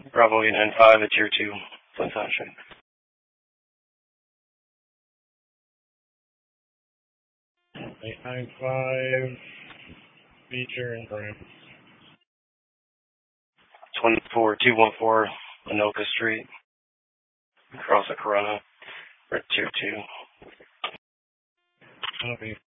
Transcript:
Bravo 895 at Tier 2, Flint Township. 895, feature and crime. 24214 Anoka Street, across the Corona, at Tier 2. Copy.